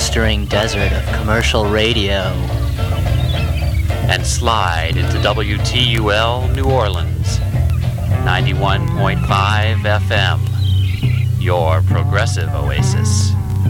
blistering desert of commercial radio. And slide into WTUL New Orleans, 91.5 FM, your progressive oasis.